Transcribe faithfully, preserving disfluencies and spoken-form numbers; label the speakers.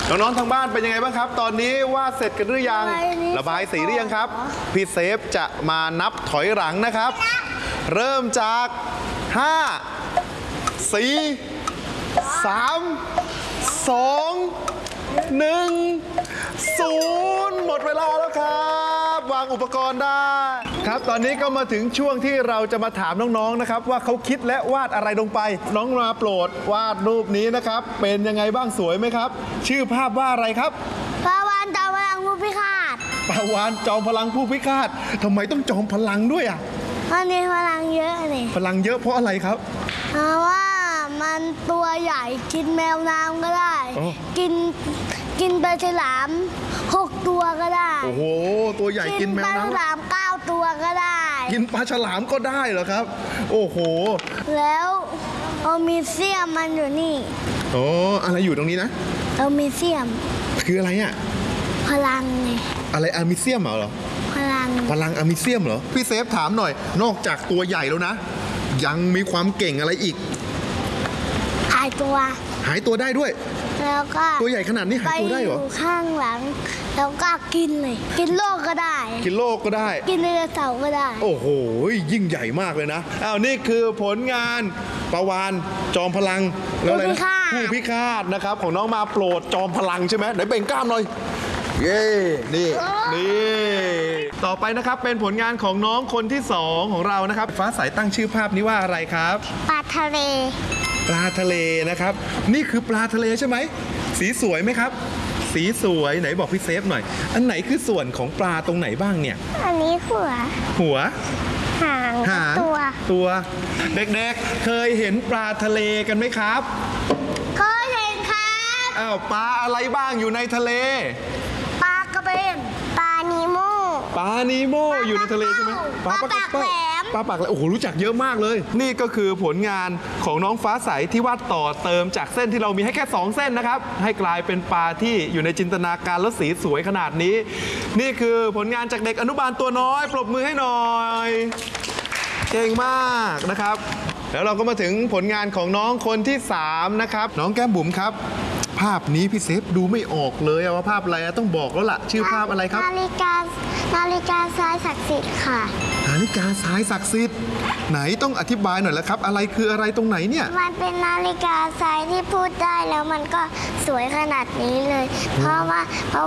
Speaker 1: น้องๆทางบ้านเป็นยังไงบ้างครับตอนนี้วาดเสร็จกันหรือยังระบายสีหรือยังครับพี่เซฟจะมานับถอยหลังนะครับเริ่มจากห้า สี่ สาม สอง หนึ่ง ศูนย์หมดเวลาแล้วครับวางอุปกรณ์ได้ครับตอนนี้ก็มาถึงช่วงที่เราจะมาถามน้องๆนะครับว่าเขาคิดและวาดอะไรลงไปน้องมาโปรดวาดรูปนี้นะครับเป็นยังไงบ้างสวยไหมครับชื่อภาพว่าอะไรครับ
Speaker 2: ปลาวานจอมพลังผู้พิฆาต
Speaker 1: ปลาวานจอมพลังผู้พิฆาตทำไมต้องจอมพลังด้วยอ่ะ
Speaker 2: มันมีพลังเยอะเลย
Speaker 1: พลังเยอะเพราะอะไรครับ
Speaker 2: เพราะว่ามันตัวใหญ่กินแมวน้ำก็ได้กินกินปลาฉลามหกตัวก็ได้
Speaker 1: โอ้โหตัวใหญ่กินแมวน้ำ
Speaker 2: ปลาฉลามเก้าตัวก็ได้
Speaker 1: กินปลาฉลามก็ได้เหรอครับโอ้โห
Speaker 2: แล้วโอมิเซียมมันอยู่นี่
Speaker 1: โอ้อะไรอยู่ตรงนี้นะ
Speaker 2: โอมิเซียม
Speaker 1: คืออะไรอ่ะ
Speaker 2: พลังไง
Speaker 1: อะไรอะมิเซียมเหรอ
Speaker 2: พลัง
Speaker 1: พลังอะมิเซียมเหรอพี่เซฟถามหน่อยนอกจากตัวใหญ่แล้วนะยังมีความเก่งอะไรอีก
Speaker 2: หายตัว
Speaker 1: หายตัวได้ด้วย
Speaker 2: แล้วก็
Speaker 1: ตัวใหญ่ขนาดนี้หายตัวได้เหรอ
Speaker 2: ไปอยู่ข้างหลังแล้วก็กินเลยกินโลกก็ได้
Speaker 1: กินโลกก็ได้
Speaker 2: กินไดโนเสาร์ก็ได้
Speaker 1: โอ้โหยิ่งใหญ่มากเลยนะอ้าวนี่คือผลงานปลาวานจอมพลังแล้วอะไรนะผู้พิฆาตนะครับของน้องมาโปรดจอมพลังใช่ไหมไหนเบ่งกล้ามหน่อยเย้นี่นี่ต่อไปนะครับเป็นผลงานของน้องคนที่สองของเรานะครับฟ้าใสตั้งชื่อภาพนี้ว่าอะไรครับ
Speaker 2: ปลาทะเล
Speaker 1: ปลาทะเลนะครับนี่คือปลาทะเลใช่ไหมสีสวยไหมครับสีสวยไหนบอกพี่เซฟหน่อยอันไหนคือส่วนของปลาตรงไหนบ้างเนี่ย
Speaker 2: อันนี้หัว
Speaker 1: หัว
Speaker 2: หาง
Speaker 1: หาง
Speaker 2: ตัว
Speaker 1: ตัวเด็กๆเคยเห็นปลาทะเลกันไหมครับ
Speaker 2: เคยเห็นครับ
Speaker 1: อ้าวปลาอะไรบ้างอยู่ในทะเล
Speaker 2: ปลากระเบนปลานีโม
Speaker 1: ปลานีโมอยู่ในทะเลใช่ไหม
Speaker 2: ปลาปากแหลม
Speaker 1: ปลาปากแหลมโอ้โหรู้จักเยอะมากเลยนี่ก็คือผลงานของน้องฟ้าใสที่วาดต่อเติมจากเส้นที่เรามีให้แค่สองเส้นนะครับให้กลายเป็นปลาที่อยู่ในจินตนาการและสีสวยขนาดนี้นี่คือผลงานจากเด็กอนุบาลตัวน้อยปรบมือให้หน่อยเก่งมากนะครับแล้วเราก็มาถึงผลงานของน้องคนที่สามนะครับน้องแก้มบุ๋มครับภาพนี้พี่เซฟดูไม่ออกเลยว่าภาพอะไรต้องบอกแล้วล่ะชื่อภาพอะไรครับ
Speaker 2: นาฬิกานาฬิกาทรายศักดิ์สิทธิ์ค่ะ
Speaker 1: นาฬิกาทรายศักดิ์สิทธิ์ไหนต้องอธิบายหน่อยแล้วครับอะไรคืออะไรตรงไหนเนี่ย
Speaker 2: มันเป็นนาฬิกาทรายที่พูดได้แล้วมันก็สวยขนาดนี้เลยเพราะว่า